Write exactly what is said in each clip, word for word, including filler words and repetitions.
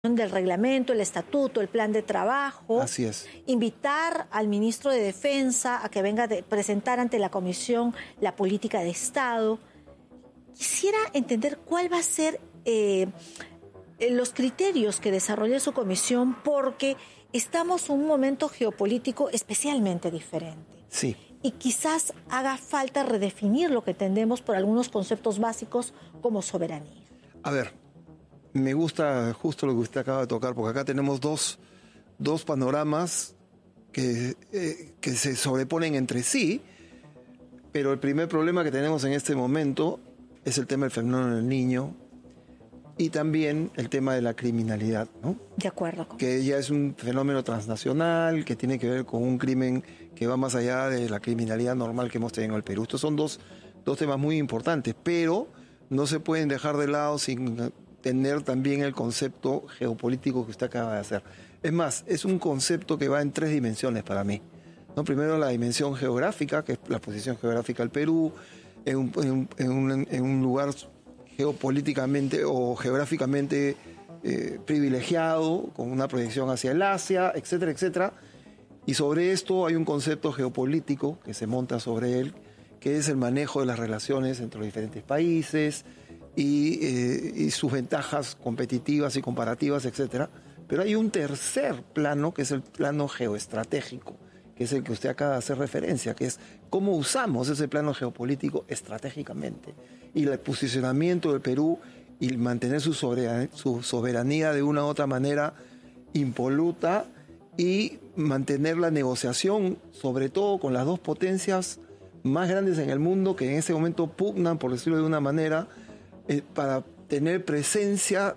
del reglamento, el estatuto, el plan de trabajo. Así es. Invitar al ministro de Defensa a que venga a presentar ante la Comisión la política de Estado. Quisiera entender cuál va a ser eh, los criterios que desarrolle su comisión, porque estamos en un momento geopolítico especialmente diferente. Sí. Y quizás haga falta redefinir lo que entendemos por algunos conceptos básicos como soberanía. A ver, me gusta justo lo que usted acaba de tocar, porque acá tenemos dos, dos panoramas que, eh, que se sobreponen entre sí, pero el primer problema que tenemos en este momento es el tema del fenómeno del niño y también el tema de la criminalidad, ¿no? De acuerdo. Con... Que ya es un fenómeno transnacional, que tiene que ver con un crimen que va más allá de la criminalidad normal que hemos tenido en el Perú. Estos son dos, dos temas muy importantes, pero no se pueden dejar de lado sin tener también el concepto geopolítico que usted acaba de hacer. Es más, es un concepto que va en tres dimensiones para mí, ¿no? Primero, la dimensión geográfica, que es la posición geográfica del Perú, en un, en un, en un, en un lugar geopolíticamente o geográficamente eh, privilegiado, con una proyección hacia el Asia, etcétera, etcétera. Y sobre esto hay un concepto geopolítico que se monta sobre él, que es el manejo de las relaciones entre los diferentes países y, eh, y sus ventajas competitivas y comparativas, etcétera. Pero hay un tercer plano, que es el plano geoestratégico, que es el que usted acaba de hacer referencia, que es cómo usamos ese plano geopolítico estratégicamente. Y el posicionamiento del Perú y mantener su soberanía, su soberanía de una u otra manera impoluta y mantener la negociación, sobre todo con las dos potencias más grandes en el mundo, que en ese momento pugnan, por decirlo de una manera, eh, para tener presencia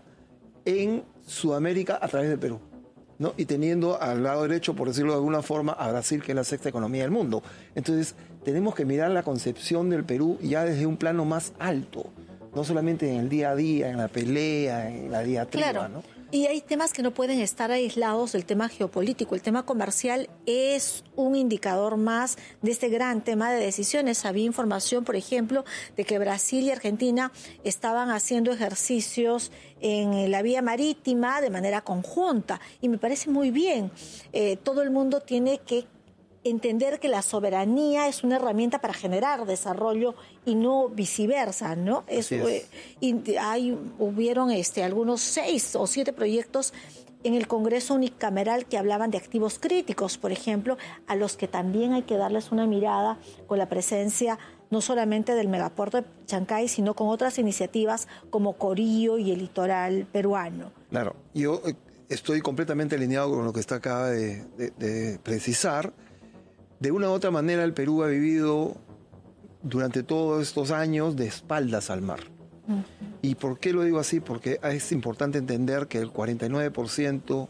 en Sudamérica a través del Perú, ¿no? Y teniendo al lado derecho, por decirlo de alguna forma, a Brasil, que es la sexta economía del mundo. Entonces, tenemos que mirar la concepción del Perú ya desde un plano más alto, no solamente en el día a día, en la pelea, en la diatriba, claro, ¿no? Y hay temas que no pueden estar aislados del tema geopolítico. El tema comercial es un indicador más de este gran tema de decisiones. Había información, por ejemplo, de que Brasil y Argentina estaban haciendo ejercicios en la vía marítima de manera conjunta. Y me parece muy bien. Eh, todo el mundo tiene que entender que la soberanía es una herramienta para generar desarrollo y no viceversa, ¿no? Eso, es. eh, y hay, hubieron este, algunos seis o siete proyectos en el Congreso unicameral que hablaban de activos críticos, por ejemplo, a los que también hay que darles una mirada con la presencia no solamente del megapuerto de Chancay, sino con otras iniciativas como Corío y el litoral peruano. Claro, yo estoy completamente alineado con lo que usted acaba de, de, de precisar. De una u otra manera, el Perú ha vivido durante todos estos años de espaldas al mar. Uh-huh. ¿Y por qué lo digo así? Porque es importante entender que el cuarenta y nueve por ciento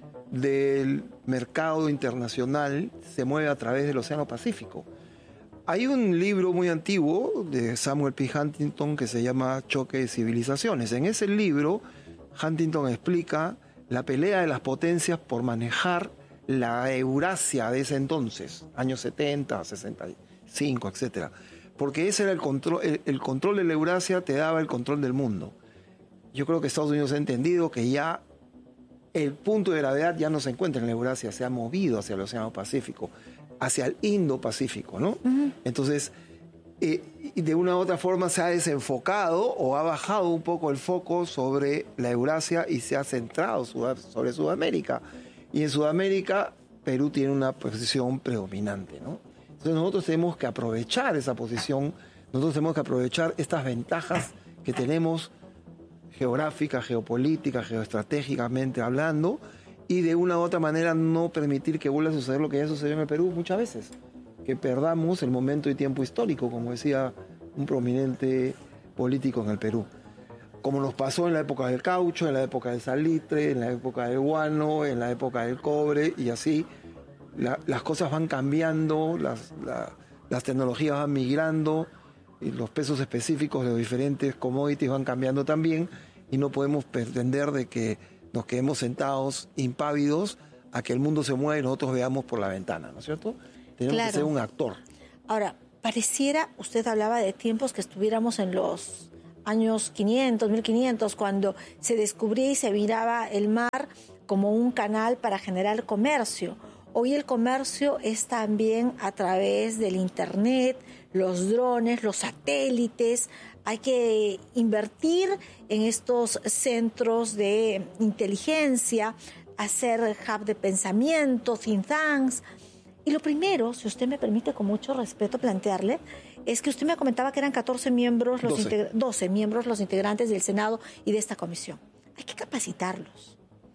del mercado internacional se mueve a través del Océano Pacífico. Hay un libro muy antiguo de Samuel P. Huntington que se llama Choque de Civilizaciones. En ese libro, Huntington explica la pelea de las potencias por manejar la Eurasia de ese entonces, años setenta, sesenta y cinco, etcétera. Porque ese era el control, el, el control de la Eurasia te daba el control del mundo. Yo creo que Estados Unidos ha entendido que ya el punto de gravedad ya no se encuentra en la Eurasia, se ha movido hacia el Océano Pacífico, hacia el Indo-Pacífico, ¿no? Uh-huh. Entonces, eh, de una u otra forma se ha desenfocado o ha bajado un poco el foco sobre la Eurasia y se ha centrado sobre Sudamérica. Y en Sudamérica, Perú tiene una posición predominante, ¿no? Entonces nosotros tenemos que aprovechar esa posición, nosotros tenemos que aprovechar estas ventajas que tenemos geográficas, geopolíticas, geoestratégicamente hablando, y de una u otra manera no permitir que vuelva a suceder lo que ya sucedió en el Perú muchas veces, que perdamos el momento y tiempo histórico, como decía un prominente político en el Perú. Como nos pasó en la época del caucho, en la época del salitre, en la época del guano, en la época del cobre, y así la, las cosas van cambiando, las, la, las tecnologías van migrando, y los pesos específicos de los diferentes commodities van cambiando también, y no podemos pretender de que nos quedemos sentados impávidos a que el mundo se mueva y nosotros veamos por la ventana, ¿no es cierto? Tenemos claro. que ser un actor. Ahora, pareciera, usted hablaba de tiempos que estuviéramos en los años quinientos, mil quinientos, cuando se descubría y se miraba el mar como un canal para generar comercio. Hoy el comercio es también a través del internet, los drones, los satélites. Hay que invertir en estos centros de inteligencia, hacer hub de pensamiento, think tanks. Y lo primero, si usted me permite con mucho respeto plantearle, es que usted me comentaba que eran catorce miembros, los doce. doce miembros los integrantes del Senado y de esta comisión. Hay que capacitarlos.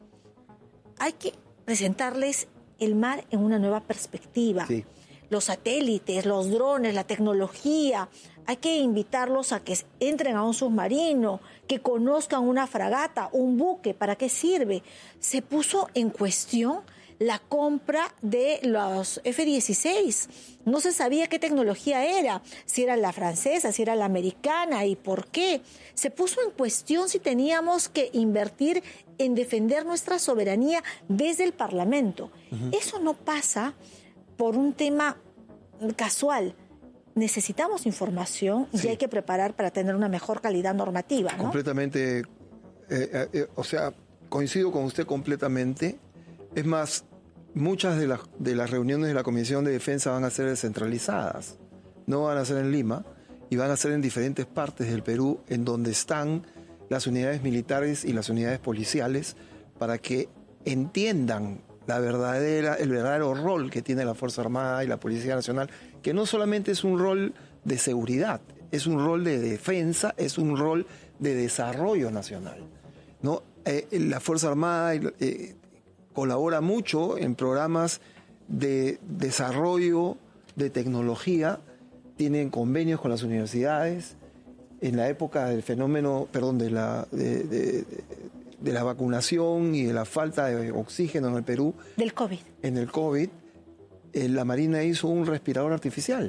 Hay que presentarles el mar en una nueva perspectiva. Sí. Los satélites, los drones, la tecnología. Hay que invitarlos a que entren a un submarino, que conozcan una fragata, un buque. ¿Para qué sirve? Se puso en cuestión la compra de los F dieciséis. No se sabía qué tecnología era, si era la francesa, si era la americana y por qué. Se puso en cuestión si teníamos que invertir en defender nuestra soberanía desde el Parlamento. Uh-huh. Eso no pasa por un tema casual. Necesitamos información y sí. hay que preparar para tener una mejor calidad normativa, ¿no? Completamente, eh, eh, o sea, coincido con usted completamente. Es más, muchas de las, de las reuniones de la Comisión de Defensa van a ser descentralizadas. No van a ser en Lima y van a ser en diferentes partes del Perú, en donde están las unidades militares y las unidades policiales, para que entiendan la verdadera, el verdadero rol que tiene la Fuerza Armada y la Policía Nacional, que no solamente es un rol de seguridad, es un rol de defensa, es un rol de desarrollo nacional, ¿no? Eh, la Fuerza Armada eh, colabora mucho en programas de desarrollo de tecnología, tienen convenios con las universidades. En la época del fenómeno, perdón, de la, de, de, de la vacunación y de la falta de oxígeno en el Perú. Del COVID. En el COVID, eh, la Marina hizo un respirador artificial.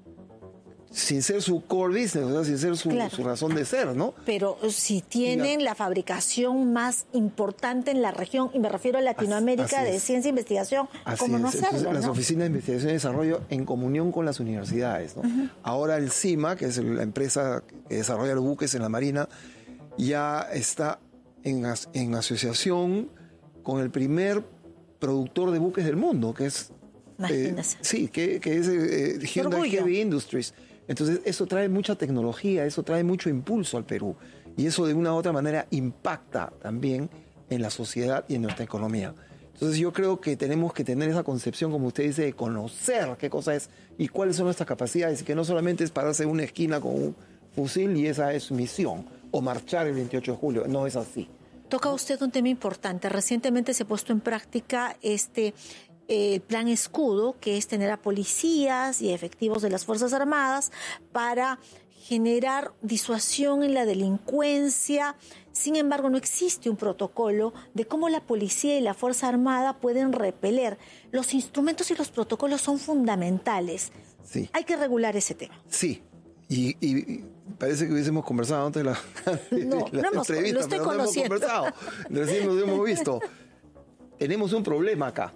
Sin ser su core business, o sea, sin ser su, claro. su razón de ser, ¿no? Pero si tienen la, la fabricación más importante en la región, y me refiero a Latinoamérica, de ciencia e investigación, así ¿cómo no es. hacerlo? Entonces, las ¿no? oficinas de investigación y desarrollo en comunión con las universidades, ¿no? Uh-huh. Ahora el CIMA, que es la empresa que desarrolla los buques en la Marina, ya está en, en asociación con el primer productor de buques del mundo, que es... Imagínese. Eh, sí, que, que es eh, Hyundai Heavy Industries. Entonces, eso trae mucha tecnología, eso trae mucho impulso al Perú. Y eso de una u otra manera impacta también en la sociedad y en nuestra economía. Entonces, yo creo que tenemos que tener esa concepción, como usted dice, de conocer qué cosa es y cuáles son nuestras capacidades. Y que no solamente es pararse en una esquina con un fusil y esa es su misión, o marchar el veintiocho de julio. No es así. Toca usted un tema importante. Recientemente se ha puesto en práctica este... el plan escudo, que es tener a policías y efectivos de las Fuerzas Armadas para generar disuasión en la delincuencia. Sin embargo, no existe un protocolo de cómo la policía y la Fuerza Armada pueden repeler. Los instrumentos y los protocolos son fundamentales. Sí. Hay que regular ese tema. Sí, y, y parece que hubiésemos conversado antes de la, no, la no hemos, entrevista, lo estoy pero no hemos conversado. Recién nos hemos visto. Tenemos un problema acá.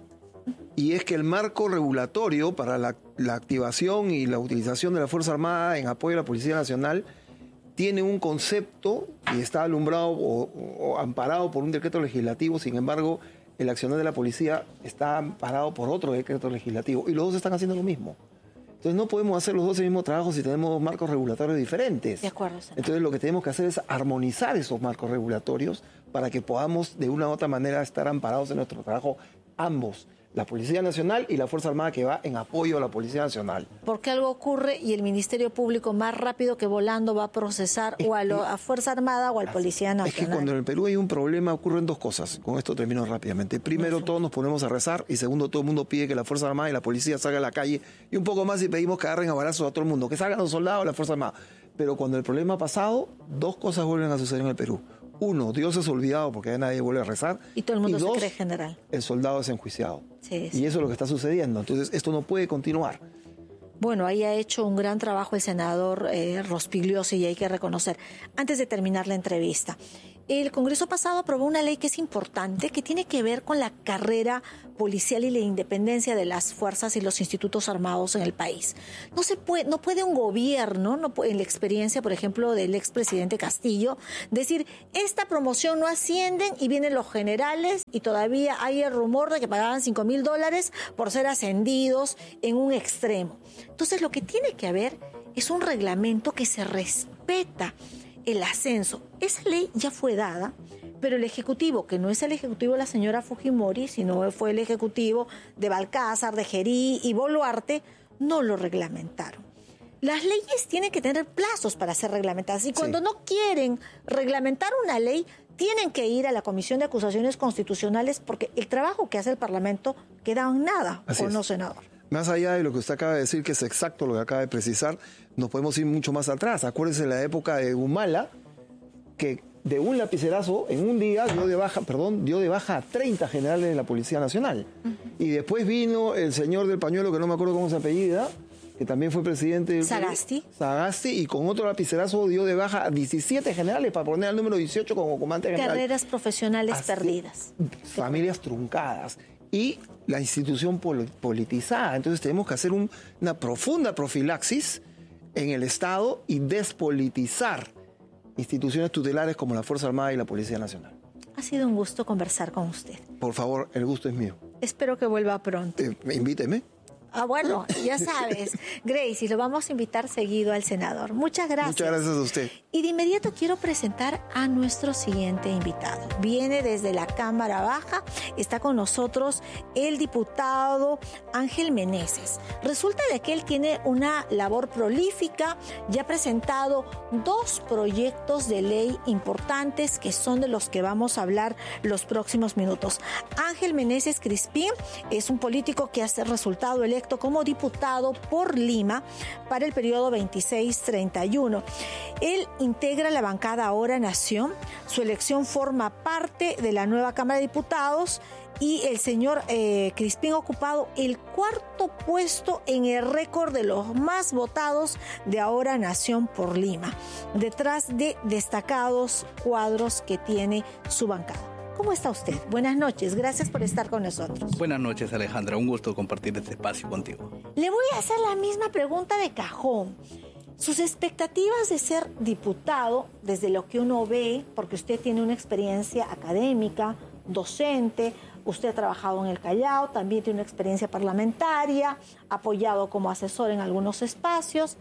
Y es que el marco regulatorio para la, la activación y la utilización de la Fuerza Armada en apoyo a la Policía Nacional tiene un concepto y está alumbrado o, o amparado por un decreto legislativo. Sin embargo, el accionar de la policía está amparado por otro decreto legislativo y los dos están haciendo lo mismo. Entonces no podemos hacer los dos el mismo trabajo si tenemos marcos regulatorios diferentes. De acuerdo, señor. Entonces lo que tenemos que hacer es armonizar esos marcos regulatorios para que podamos de una u otra manera estar amparados en nuestro trabajo ambos. La Policía Nacional y la Fuerza Armada que va en apoyo a la Policía Nacional. Porque algo ocurre y el Ministerio Público más rápido que volando va a procesar es o a la Fuerza Armada o al Policía Nacional. Es que cuando en el Perú hay un problema ocurren dos cosas. Con esto termino rápidamente. Primero, todos nos ponemos a rezar y segundo, todo el mundo pide que la Fuerza Armada y la Policía salgan a la calle y un poco más y pedimos que agarren a balazos a todo el mundo, que salgan los soldados de la Fuerza Armada. Pero cuando el problema ha pasado, dos cosas vuelven a suceder en el Perú. Uno, Dios es olvidado porque ya nadie vuelve a rezar. Y todo el mundo y dos, se cree general. El soldado es enjuiciado. Sí, sí. Y eso es lo que está sucediendo. Entonces, esto no puede continuar. Bueno, ahí ha hecho un gran trabajo el senador eh, Rospigliosi y hay que reconocer. Antes de terminar la entrevista, el Congreso pasado aprobó una ley que es importante, que tiene que ver con la carrera policial y la independencia de las fuerzas y los institutos armados en el país. No se puede, no puede un gobierno, no puede, en la experiencia, por ejemplo, del expresidente Castillo, decir, esta promoción no ascienden y vienen los generales y todavía hay el rumor de que pagaban cinco mil dólares por ser ascendidos en un extremo. Entonces, lo que tiene que haber es un reglamento que se respeta el ascenso. Esa ley ya fue dada, pero el Ejecutivo, que no es el Ejecutivo de la señora Fujimori, sino fue el Ejecutivo de Balcázar, de Gerí y Boluarte, no lo reglamentaron. Las leyes tienen que tener plazos para ser reglamentadas y cuando sí. no quieren reglamentar una ley, tienen que ir a la Comisión de Acusaciones Constitucionales porque el trabajo que hace el Parlamento queda en nada, Así ¿o no, es. senador? Más allá de lo que usted acaba de decir, que es exacto lo que acaba de precisar, nos podemos ir mucho más atrás. Acuérdese de la época de Humala, que de un lapicerazo, en un día, dio de baja, perdón, dio de baja a treinta generales de la Policía Nacional. Uh-huh. Y después vino el señor del pañuelo, que no me acuerdo cómo se apellida, que también fue presidente del Sagasti. Sagasti, y con otro lapicerazo dio de baja a diecisiete generales para poner al número dieciocho como comandante general. Carreras profesionales Así, perdidas. Familias truncadas. Y la institución pol- politizada. Entonces tenemos que hacer un, una profunda profilaxis en el Estado y despolitizar instituciones tutelares como la Fuerza Armada y la Policía Nacional. Ha sido un gusto conversar con usted. Por favor, el gusto es mío. Espero que vuelva pronto. Eh, invíteme. Ah, bueno, ya sabes, Grace, y lo vamos a invitar seguido al senador. Muchas gracias. Muchas gracias a usted. Y de inmediato quiero presentar a nuestro siguiente invitado. Viene desde la Cámara Baja, está con nosotros el diputado Ángel Meneses. Resulta de que él tiene una labor prolífica, ya ha presentado dos proyectos de ley importantes que son de los que vamos a hablar los próximos minutos. Ángel Meneses Crispín es un político que ha resultado electo como diputado por Lima para el periodo veintiséis treinta y uno. Él integra la bancada Ahora Nación. Su elección forma parte de la nueva Cámara de Diputados y el señor eh, Crispín ha ocupado el cuarto puesto en el récord de los más votados de Ahora Nación por Lima, detrás de destacados cuadros que tiene su bancada. ¿Cómo está usted? Buenas noches, gracias por estar con nosotros. Buenas noches, Alejandra, un gusto compartir este espacio contigo. Le voy a hacer la misma pregunta de cajón. Sus expectativas de ser diputado, desde lo que uno ve, porque usted tiene una experiencia académica, docente, usted ha trabajado en el Callao, también tiene una experiencia parlamentaria, apoyado como asesor en algunos espacios.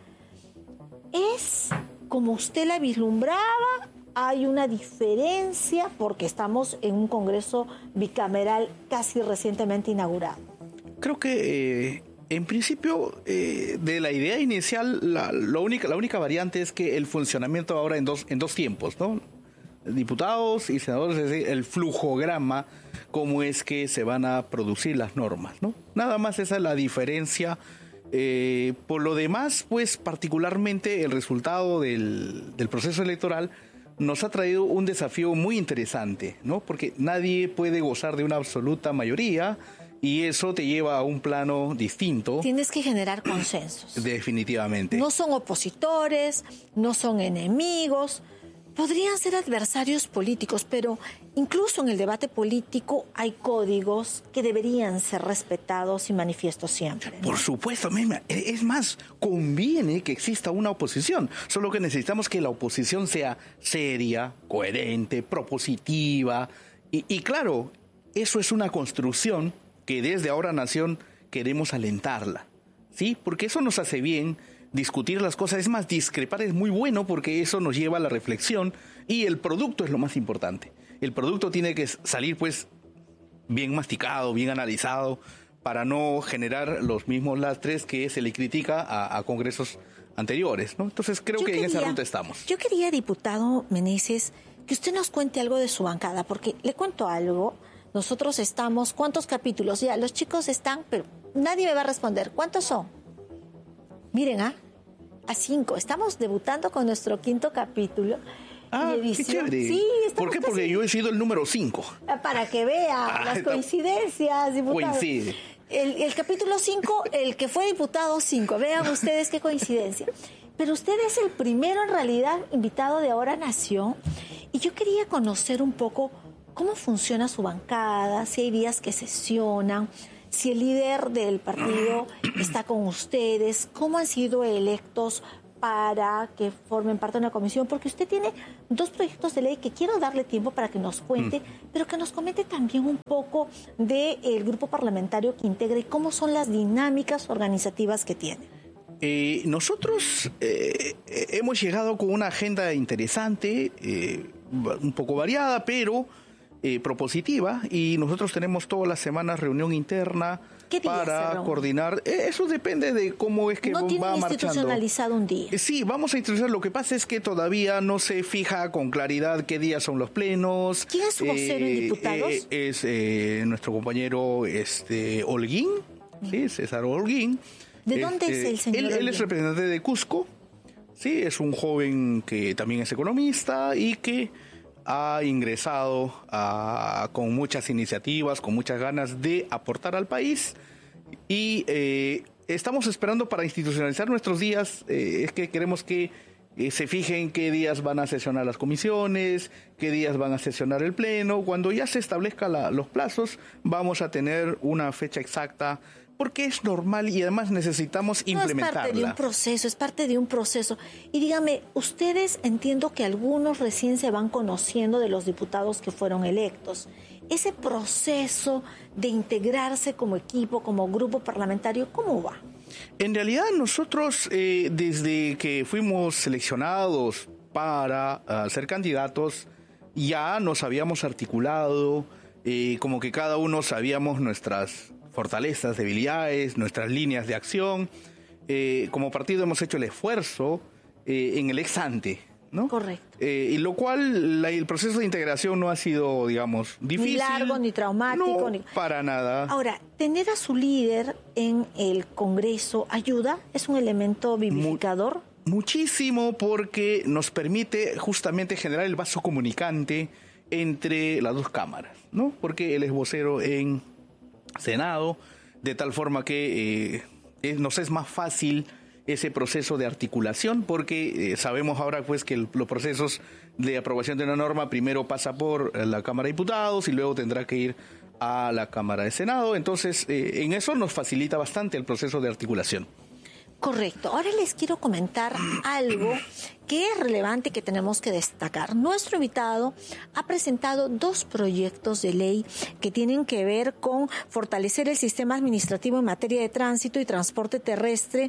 ¿Es como usted la vislumbraba? ¿Hay una diferencia porque estamos en un Congreso bicameral casi recientemente inaugurado? Creo que eh, en principio eh, de la idea inicial la, la, única, la única variante es que el funcionamiento ahora en dos, en dos tiempos, ¿no? Diputados y senadores, es decir, el flujograma, cómo es que se van a producir las normas, ¿no? Nada más esa es la diferencia. Eh, por lo demás, pues particularmente el resultado del, del proceso electoral nos ha traído un desafío muy interesante, ¿no? Porque nadie puede gozar de una absoluta mayoría y eso te lleva a un plano distinto. Tienes que generar consensos. Definitivamente. No son opositores, no son enemigos, podrían ser adversarios políticos, pero incluso en el debate político hay códigos que deberían ser respetados y manifiestos siempre, ¿no? Por supuesto, misma. Es más, conviene que exista una oposición, solo que necesitamos que la oposición sea seria, coherente, propositiva, y, y claro, eso es una construcción que desde Ahora Nación queremos alentarla, ¿sí? Porque eso nos hace bien. Discutir las cosas, es más, discrepar es muy bueno porque eso nos lleva a la reflexión y el producto es lo más importante. El producto tiene que salir pues bien masticado, bien analizado para no generar los mismos lastres que se le critica a, a congresos anteriores, ¿no? Entonces creo yo que quería, en esa ruta estamos. Yo quería, diputado Meneses, que usted nos cuente algo de su bancada, porque le cuento algo. Nosotros estamos, ¿cuántos capítulos? Ya, los chicos están, pero nadie me va a responder. ¿Cuántos son? Miren, ¿ah? A cinco. Estamos debutando con nuestro quinto capítulo. Ah, qué chévere. Sí, ¿por qué? Porque yo he sido el número cinco. Para que vea ah, las coincidencias, diputado. Coincide. El, el capítulo cinco, el que fue diputado cinco. Vean ustedes qué coincidencia. Pero usted es el primero, en realidad, invitado de Ahora Nación. Y yo quería conocer un poco cómo funciona su bancada, si hay días que sesionan, si el líder del partido está con ustedes, cómo han sido electos para que formen parte de una comisión, porque usted tiene dos proyectos de ley que quiero darle tiempo para que nos cuente, mm. pero que nos comente también un poco del grupo parlamentario que integra y cómo son las dinámicas organizativas que tiene. Eh, nosotros eh, hemos llegado con una agenda interesante, eh, un poco variada, pero eh, propositiva, y nosotros tenemos todas las semanas reunión interna para coordinar. Eh, eso depende de cómo es que no va marchando. No tienen institucionalizado un día. Eh, sí, vamos a institucionalizar. Lo que pasa es que todavía no se fija con claridad qué días son los plenos. ¿Quién es su vocero eh, en diputados? Eh, es eh, nuestro compañero este, Holguín, mm. ¿sí? César Holguín. ¿De dónde este, es el señor? Él, él es representante de Cusco, sí, es un joven que también es economista y que ha ingresado a, con muchas iniciativas, con muchas ganas de aportar al país, y eh, estamos esperando para institucionalizar nuestros días. Eh, es que queremos que eh, se fijen qué días van a sesionar las comisiones, qué días van a sesionar el pleno. Cuando ya se establezcan los plazos, vamos a tener una fecha exacta, porque es normal y además necesitamos implementarla. No, es parte de un proceso, es parte de un proceso. Y dígame, ustedes, entiendo que algunos recién se van conociendo de los diputados que fueron electos. Ese proceso de integrarse como equipo, como grupo parlamentario, ¿cómo va? En realidad nosotros, eh, desde que fuimos seleccionados para uh, ser candidatos, ya nos habíamos articulado, eh, como que cada uno sabíamos nuestras fortalezas, debilidades, nuestras líneas de acción. Eh, como partido hemos hecho el esfuerzo eh, en el ex ante, ¿no? Correcto. Eh, y lo cual la, el proceso de integración no ha sido, digamos, difícil. Ni largo, ni traumático. No, ni... para nada. Ahora, tener a su líder en el Congreso ayuda, es un elemento vivificador. Mu- muchísimo, porque nos permite justamente generar el vaso comunicante entre las dos cámaras, ¿no? Porque él es vocero en Senado, de tal forma que eh, eh, nos es más fácil ese proceso de articulación, porque eh, sabemos ahora pues que el, los procesos de aprobación de una norma primero pasa por la Cámara de Diputados y luego tendrá que ir a la Cámara de Senado. Entonces, eh, en eso nos facilita bastante el proceso de articulación. Correcto. Ahora les quiero comentar algo que es relevante y que tenemos que destacar. Nuestro invitado ha presentado dos proyectos de ley que tienen que ver con fortalecer el sistema administrativo en materia de tránsito y transporte terrestre,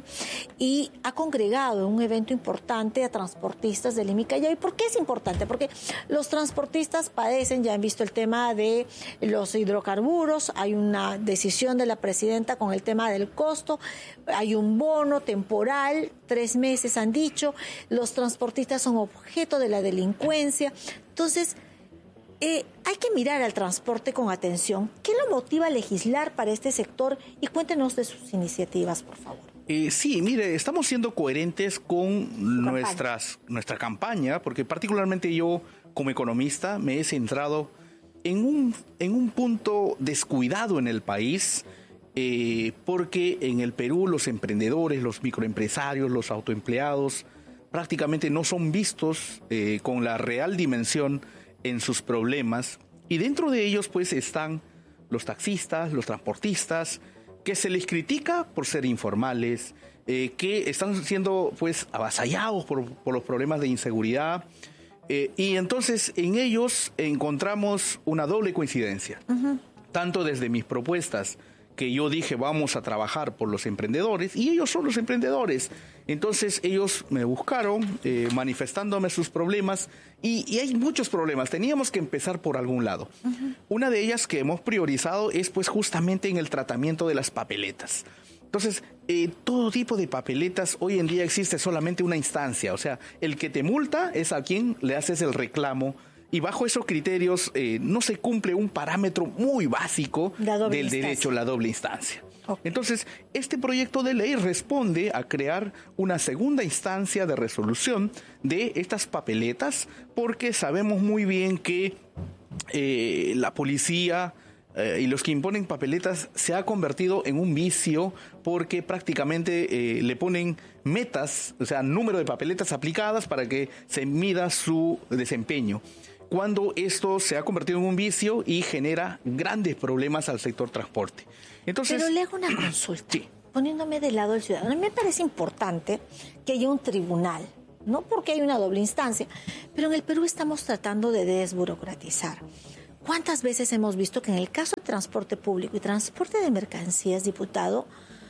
y ha congregado en un evento importante a transportistas del Limicaya. ¿Por qué es importante? Porque los transportistas padecen, ya han visto el tema de los hidrocarburos, hay una decisión de la presidenta con el tema del costo, hay un bono temporal, tres meses han dicho, los transportistas son objeto de la delincuencia. Entonces, eh, hay que mirar al transporte con atención. ¿Qué lo motiva a legislar para este sector? Y cuéntenos de sus iniciativas, por favor. Eh, sí, mire, estamos siendo coherentes con nuestras, nuestra campaña, porque particularmente yo, como economista, me he centrado en un, en un punto descuidado en el país, eh, porque en el Perú los emprendedores, los microempresarios, los autoempleados, prácticamente no son vistos eh, con la real dimensión en sus problemas, y dentro de ellos pues están los taxistas, los transportistas, que se les critica por ser informales, eh, que están siendo pues avasallados por, por los problemas de inseguridad, eh, y entonces en ellos encontramos una doble coincidencia, uh-huh. tanto desde mis propuestas, que yo dije vamos a trabajar por los emprendedores, y ellos son los emprendedores. Entonces ellos me buscaron eh, manifestándome sus problemas, y, y hay muchos problemas, teníamos que empezar por algún lado. Uh-huh. Una de ellas que hemos priorizado es pues justamente en el tratamiento de las papeletas. Entonces, eh, todo tipo de papeletas, hoy en día existe solamente una instancia, o sea, el que te multa es a quien le haces el reclamo, y bajo esos criterios eh, no se cumple un parámetro muy básico del instancia. derecho, la doble instancia. Okay. Entonces, este proyecto de ley responde a crear una segunda instancia de resolución de estas papeletas, porque sabemos muy bien que eh, la policía eh, y los que imponen papeletas se ha convertido en un vicio, porque prácticamente eh, le ponen metas, o sea, número de papeletas aplicadas para que se mida su desempeño. cuando esto se ha convertido en un vicio y genera grandes problemas al sector transporte. Entonces, pero le hago una consulta, sí. Poniéndome del lado del ciudadano. A mí me parece importante que haya un tribunal, no porque hay una doble instancia, pero en el Perú estamos tratando de desburocratizar. ¿Cuántas veces hemos visto que en el caso de transporte público y transporte de mercancías, diputado,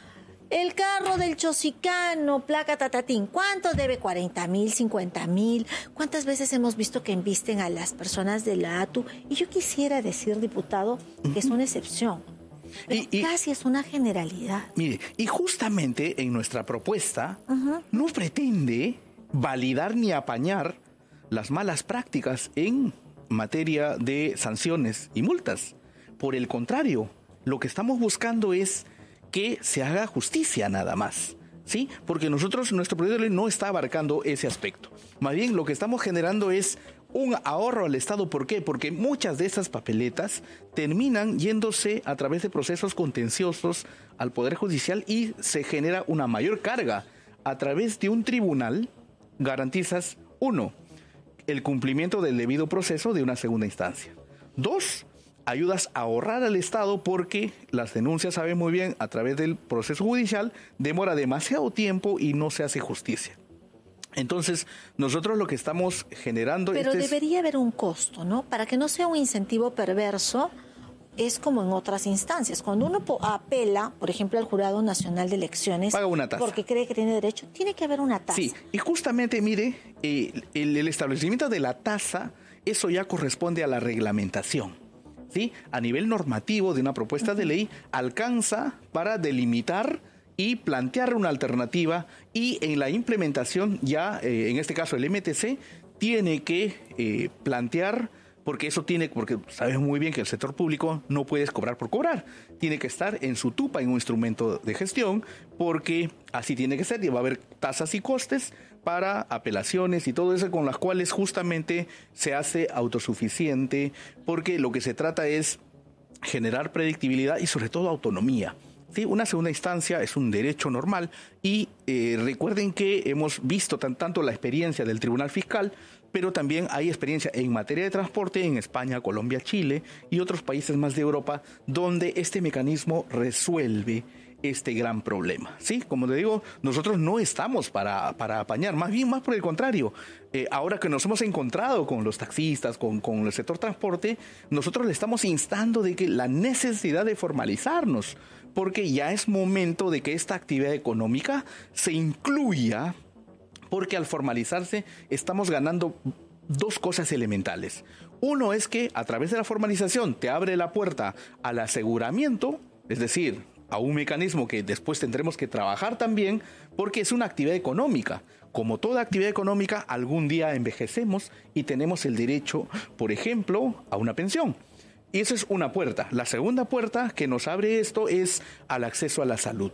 el carro del chosicano, placa tatatín, ¿cuánto debe? cuarenta mil, cincuenta mil. ¿Cuántas veces hemos visto que embisten a las personas de la A T U? Y yo quisiera decir, diputado, que es una excepción. Pero y, y, casi es una generalidad. Mire, y justamente en nuestra propuesta uh-huh. no pretende validar ni apañar las malas prácticas en materia de sanciones y multas. Por el contrario, lo que estamos buscando es que se haga justicia nada más, ¿sí? Porque nosotros, nuestro proyecto de ley no está abarcando ese aspecto. Más bien, lo que estamos generando es un ahorro al Estado. ¿Por qué? Porque muchas de esas papeletas terminan yéndose a través de procesos contenciosos al Poder Judicial y se genera una mayor carga. A través de un tribunal garantizas, uno, el cumplimiento del debido proceso de una segunda instancia. Dos, ayudas a ahorrar al Estado porque las denuncias, saben muy bien, a través del proceso judicial demora demasiado tiempo y no se hace justicia. Entonces, nosotros lo que estamos generando... Pero este debería es... haber un costo, ¿no? Para que no sea un incentivo perverso, es como en otras instancias. Cuando uno apela, por ejemplo, al Jurado Nacional de Elecciones... Paga una tasa. Porque cree que tiene derecho, tiene que haber una tasa. Sí, y justamente, mire, eh, el, el establecimiento de la tasa, eso ya corresponde a la reglamentación. ¿Sí? A nivel normativo de una propuesta uh-huh. de ley, alcanza para delimitar y plantear una alternativa, y en la implementación ya, eh, en este caso el M T C, tiene que eh, plantear, porque eso tiene, porque sabes muy bien que el sector público no puedes cobrar por cobrar, tiene que estar en su tupa, en un instrumento de gestión, porque así tiene que ser, y va a haber tasas y costes para apelaciones y todo eso, con las cuales justamente se hace autosuficiente, porque lo que se trata es generar predictibilidad y sobre todo autonomía. Sí, una segunda instancia es un derecho normal y eh, recuerden que hemos visto tan, tanto la experiencia del Tribunal Fiscal, pero también hay experiencia en materia de transporte en España, Colombia, Chile y otros países más de Europa, donde este mecanismo resuelve este gran problema. Sí, como te digo, nosotros no estamos para, para apañar, más bien más por el contrario. Eh, ahora que nos hemos encontrado con los taxistas, con, con el sector transporte, nosotros le estamos instando de que la necesidad de formalizarnos, porque ya es momento de que esta actividad económica se incluya, porque al formalizarse estamos ganando dos cosas elementales. Uno es que a través de la formalización te abre la puerta al aseguramiento, es decir, a un mecanismo que después tendremos que trabajar también, porque es una actividad económica. Como toda actividad económica, algún día envejecemos y tenemos el derecho, por ejemplo, a una pensión. Y esa es una puerta. La segunda puerta que nos abre esto es al acceso a la salud.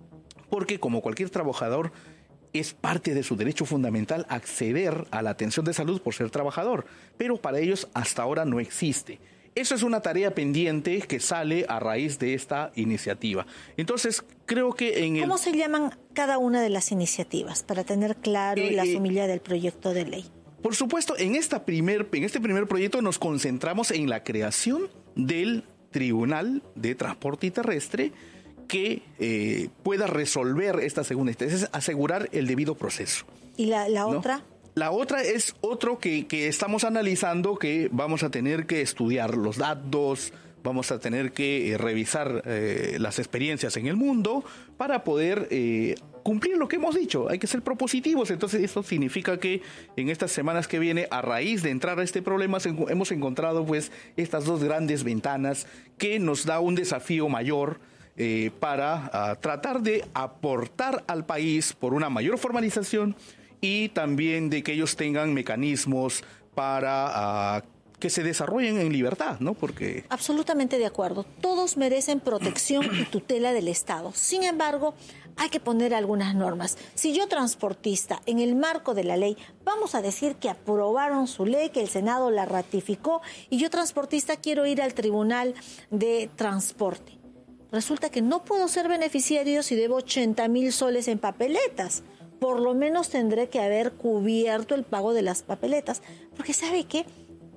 Porque como cualquier trabajador, es parte de su derecho fundamental acceder a la atención de salud por ser trabajador. Pero para ellos hasta ahora no existe. Eso es una tarea pendiente que sale a raíz de esta iniciativa. Entonces, creo que en el... ¿Cómo se llaman cada una de las iniciativas para tener claro eh, la sumilla del proyecto de ley? Por supuesto, en, esta primer, en este primer proyecto nos concentramos en la creación del Tribunal de Transporte Terrestre que eh, pueda resolver esta segunda instancia, es asegurar el debido proceso. ¿Y la, la ¿no? otra? La otra es otro que, que estamos analizando, que vamos a tener que estudiar los datos, vamos a tener que eh, revisar eh, las experiencias en el mundo para poder eh, cumplir lo que hemos dicho. Hay que ser propositivos. Entonces eso significa que en estas semanas que viene, a raíz de entrar a este problema, hemos encontrado pues estas dos grandes ventanas que nos da un desafío mayor eh, para uh, tratar de aportar al país por una mayor formalización y también de que ellos tengan mecanismos para uh, que se desarrollen en libertad, ¿no? Porque... Absolutamente de acuerdo. Todos merecen protección y tutela del Estado. Sin embargo, hay que poner algunas normas. Si yo, transportista, en el marco de la ley, vamos a decir que aprobaron su ley, que el Senado la ratificó, y yo, transportista, quiero ir al Tribunal de Transporte. Resulta que no puedo ser beneficiario si debo ochenta mil soles en papeletas. Por lo menos tendré que haber cubierto el pago de las papeletas. Porque ¿sabe qué?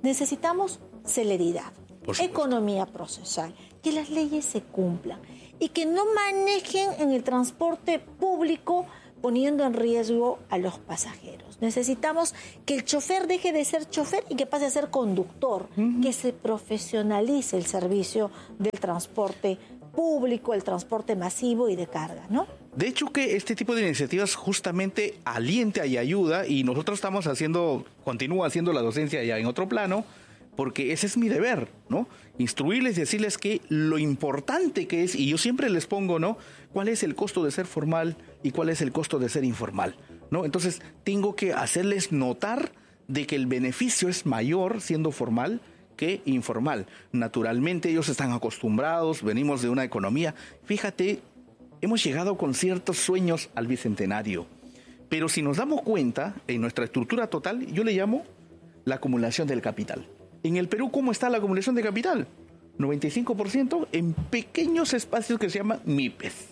Necesitamos celeridad, economía procesal, que las leyes se cumplan y que no manejen en el transporte público poniendo en riesgo a los pasajeros. Necesitamos que el chofer deje de ser chofer y que pase a ser conductor, uh-huh. que se profesionalice el servicio del transporte público, el transporte masivo y de carga, ¿no? De hecho, que este tipo de iniciativas justamente alienta y ayuda, y nosotros estamos haciendo, continúa haciendo la docencia ya en otro plano, porque ese es mi deber, ¿no? Instruirles, decirles que lo importante que es, y yo siempre les pongo, ¿no? ¿Cuál es el costo de ser formal y cuál es el costo de ser informal, ¿no? Entonces, tengo que hacerles notar de que el beneficio es mayor siendo formal que informal. Naturalmente, ellos están acostumbrados, venimos de una economía. Fíjate, hemos llegado con ciertos sueños al bicentenario, pero si nos damos cuenta, en nuestra estructura total, yo le llamo la acumulación del capital. En el Perú, ¿cómo está la acumulación de capital? noventa y cinco por ciento en pequeños espacios que se llaman M I P E S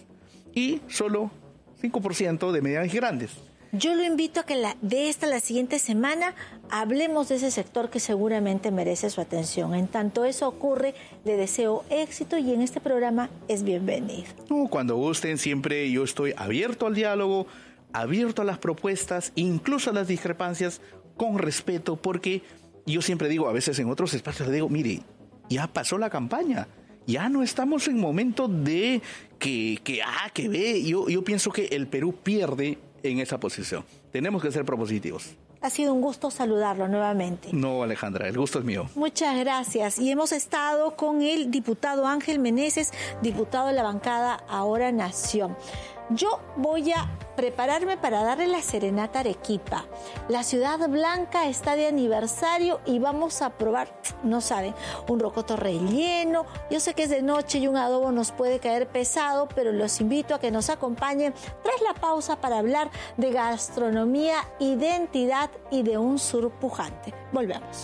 y solo cinco por ciento de medianas y grandes. Yo lo invito a que la, de esta la siguiente semana hablemos de ese sector que seguramente merece su atención. En tanto eso ocurre, le deseo éxito y en este programa es bienvenido. No, cuando gusten, siempre yo estoy abierto al diálogo, abierto a las propuestas, incluso a las discrepancias, con respeto, porque yo siempre digo, a veces en otros espacios le digo, mire, ya pasó la campaña, ya no estamos en momento de que, que A, que B. Yo, yo pienso que el Perú pierde en esa posición. Tenemos que ser propositivos. Ha sido un gusto saludarlo nuevamente. No, Alejandra, el gusto es mío. Muchas gracias. Y hemos estado con el diputado Ángel Meneses, diputado de la bancada Ahora Nación. Yo voy a prepararme para darle la serenata a Arequipa. La Ciudad Blanca está de aniversario y vamos a probar, no saben, un rocoto relleno. Yo sé que es de noche y un adobo nos puede caer pesado, pero los invito a que nos acompañen tras la pausa para hablar de gastronomía, identidad y de un sur pujante. Volvemos.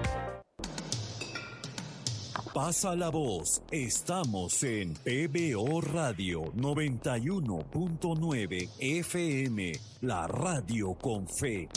Pasa la voz, estamos en P B O Radio noventa y uno punto nueve F M, la radio con fe.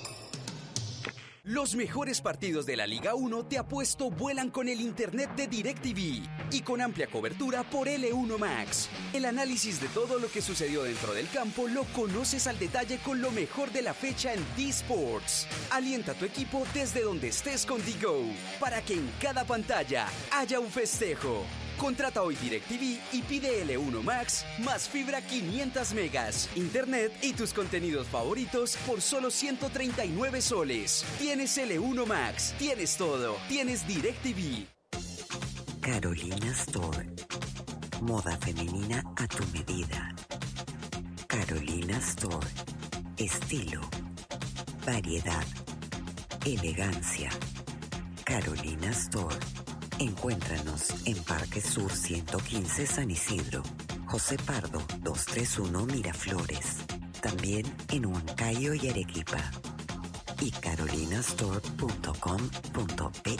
Los mejores partidos de la Liga uno Te Apuesto vuelan con el internet de DirecTV y con amplia cobertura por L uno Max. El análisis de todo lo que sucedió dentro del campo lo conoces al detalle con lo mejor de la fecha en D-Sports. Alienta a tu equipo desde donde estés con D-Go para que en cada pantalla haya un festejo. Contrata hoy DirecTV y pide L uno Max más fibra quinientos megas, internet y tus contenidos favoritos por solo ciento treinta y nueve soles. Tienes L uno Max, tienes todo, tienes DirecTV. Carolina Store. Moda femenina a tu medida. Carolina Store. Estilo, variedad, elegancia. Carolina Store. Encuéntranos en Parque Sur ciento quince San Isidro, José Pardo doscientos treinta y uno Miraflores, también en Huancayo y Arequipa, y carolinastore punto com punto pe.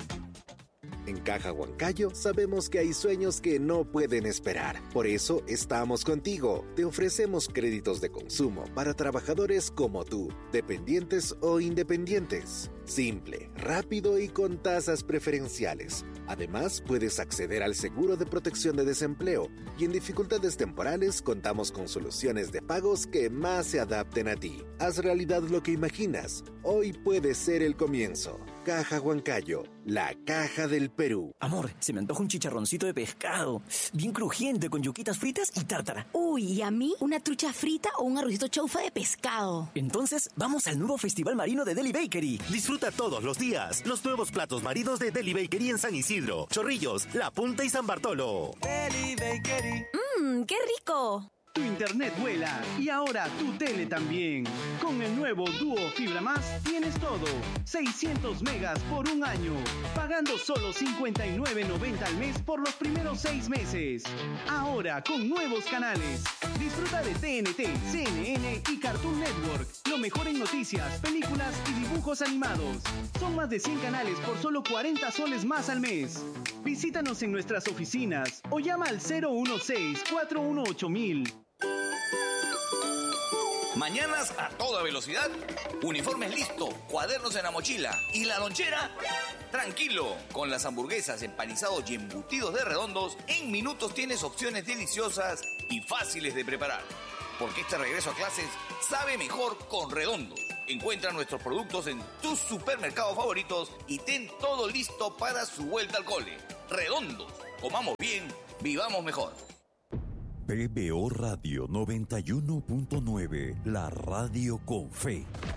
En Caja Huancayo sabemos que hay sueños que no pueden esperar. Por eso estamos contigo. Te ofrecemos créditos de consumo para trabajadores como tú, dependientes o independientes. Simple, rápido y con tasas preferenciales. Además, puedes acceder al seguro de protección de desempleo y en dificultades temporales contamos con soluciones de pagos que más se adapten a ti. Haz realidad lo que imaginas. Hoy puede ser el comienzo. Caja Huancayo, la caja del Perú. Amor, se me antoja un chicharroncito de pescado, bien crujiente con yuquitas fritas y tártara. Uy, ¿y a mí una trucha frita o un arrocito chaufa de pescado? Entonces, vamos al nuevo Festival Marino de Deli Bakery. Disfruta todos los días los nuevos platos marinos de Deli Bakery en San Isidro, Chorrillos, La Punta y San Bartolo. Deli Bakery. Mmm, qué rico. Tu internet vuela y ahora tu tele también. Con el nuevo Dúo Fibra Más tienes todo. seiscientos megas por un año. Pagando solo cincuenta y nueve noventa al mes por los primeros seis meses. Ahora con nuevos canales. Disfruta de T N T, C N N y Cartoon Network. Lo mejor en noticias, películas y dibujos animados. Son más de cien canales por solo cuarenta soles más al mes. Visítanos en nuestras oficinas o llama al cero uno seis, cuatro uno ocho mil. Mañanas a toda velocidad, uniformes listos, cuadernos en la mochila y la lonchera. Tranquilo, con las hamburguesas, empanizados y embutidos de Redondos, en minutos tienes opciones deliciosas y fáciles de preparar. Porque este regreso a clases sabe mejor con Redondos. Encuentra nuestros productos en tus supermercados favoritos y ten todo listo para su vuelta al cole. Redondos, comamos bien, vivamos mejor. P B O Radio noventa y uno punto nueve, la radio con fe.